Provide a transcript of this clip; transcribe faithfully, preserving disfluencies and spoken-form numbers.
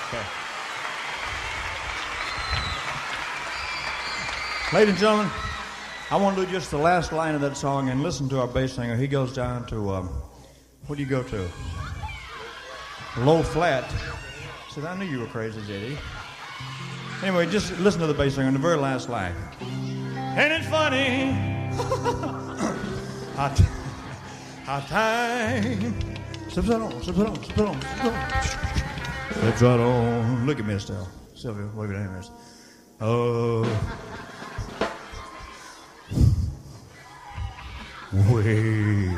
Okay. Ladies and gentlemen, I want to do just the last line of that song and listen to our bass singer. He goes down to, um, what do you go to? Low flat. Said, I knew you were crazy, J D. Anyway, just listen to the bass singer in the very last line. Ain't it funny? how, t- how time slips right on, slips right on, slips right on, slips right on. Slips right on. Look at me still. Sylvia, look at him. Oh. Wait.